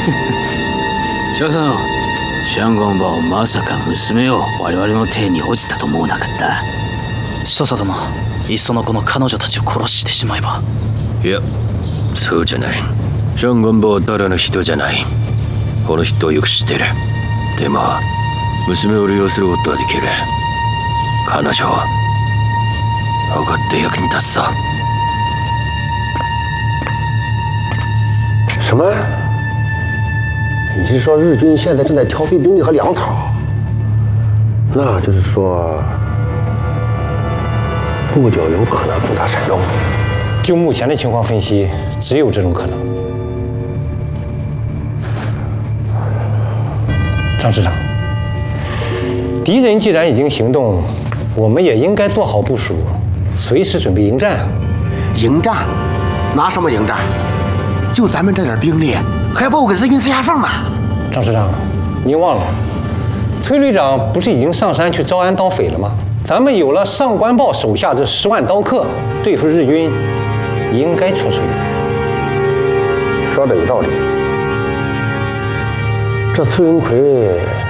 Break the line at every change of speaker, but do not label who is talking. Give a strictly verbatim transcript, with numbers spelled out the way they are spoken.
少佐、シャンゴンバはまさか娘を我々の手に落ちたと思わなかった。
所佐殿、いっそのこの彼女たちを殺してしまえば。
いや、そうじゃない。シャンゴンバはただの人じゃない。この人をよく知ってる。でも娘を利用することはできる。彼女は分かって役に立つさ。
什么？你是说日军现在正在调配兵力和粮草？那就是说，不久有可能攻打山东。
就目前的情况分析，只有这种可能。张师长，敌人既然已经行动，我们也应该做好部署，随时准备迎战。
迎战？拿什么迎战？就咱们这点兵力，还不够给日军塞牙缝呢。
张师长，您忘了，崔旅长不是已经上山去招安刀匪了吗？咱们有了上官豹手下这十万刀客，对付日军应该绰绰有余。
说的有道理。这崔文奎